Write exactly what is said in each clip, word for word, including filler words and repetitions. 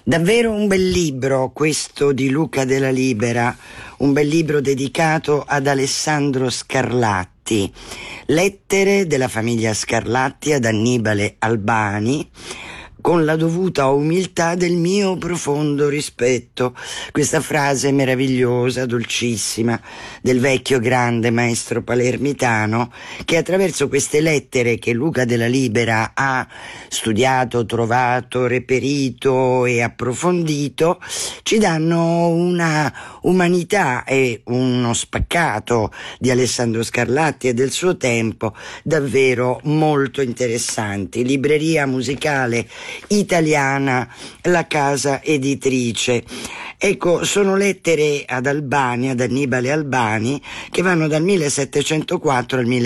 Davvero un bel libro questo di Luca Della Libera, un bel libro dedicato ad Alessandro Scarlatti. Lettere della famiglia Scarlatti ad Annibale Albani, con la dovuta umiltà del mio profondo rispetto. Questa frase meravigliosa, dolcissima, del vecchio grande maestro palermitano, che attraverso queste lettere che Luca Della Libera ha studiato, trovato, reperito e approfondito, ci danno una umanità e uno spaccato di Alessandro Scarlatti e del suo tempo davvero molto interessanti. Libreria musicale italiana, la casa editrice. Ecco, sono lettere ad Albani, ad Annibale Albani, che vanno dal millesettecentoquattro al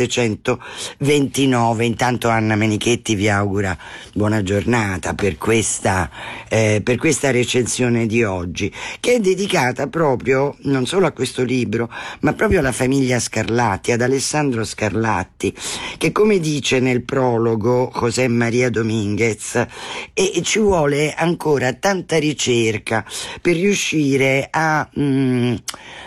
millesettecentoventinove. Intanto Anna Menichetti vi augura buona giornata per questa, eh, per questa recensione di oggi, che è dedicata proprio, non solo a questo libro, ma proprio alla famiglia Scarlatti, ad Alessandro Scarlatti, che, come dice nel prologo José María Domínguez, e ci vuole ancora tanta ricerca per riuscire a mm,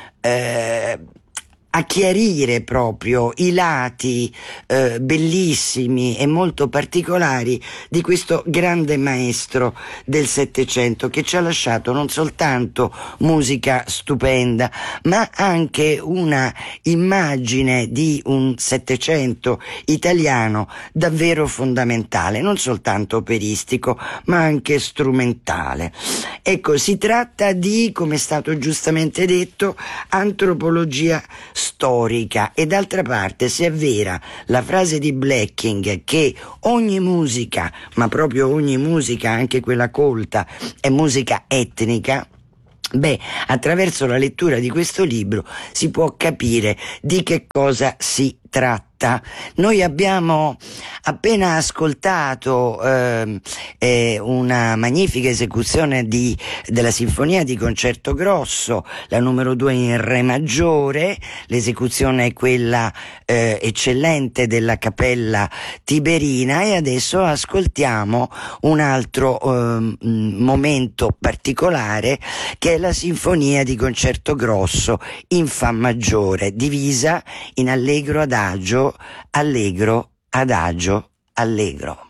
eh, a chiarire proprio i lati eh, bellissimi e molto particolari di questo grande maestro del Settecento, che ci ha lasciato non soltanto musica stupenda, ma anche una immagine di un Settecento italiano davvero fondamentale, non soltanto operistico, ma anche strumentale. Ecco, si tratta di, come è stato giustamente detto, antropologia storica, e d'altra parte si avvera la frase di Blacking che ogni musica, ma proprio ogni musica, anche quella colta, è musica etnica. Beh, attraverso la lettura di questo libro si può capire di che cosa si tratta. Noi abbiamo appena ascoltato eh, eh, una magnifica esecuzione di, della Sinfonia di Concerto Grosso, la numero due in Re maggiore. L'esecuzione è quella eh, eccellente della Cappella Tiberina, e adesso ascoltiamo un altro eh, momento particolare, che è la Sinfonia di Concerto Grosso in Fa maggiore, divisa in allegro adagio, allegro, adagio, allegro.